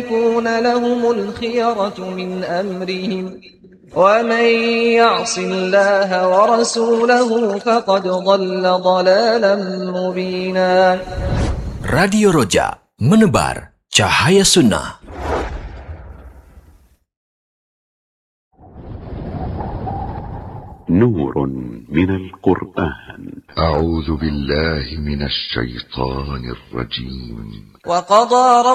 يكون لهم الخيرة من أمرهم ومن يعص الله ورسوله فقد ضل ضلالا مبينا. Radio Roja, menebar cahaya sunnah. نور من القرآن. أعوذ بالله من الشيطان الرجيم. وقضى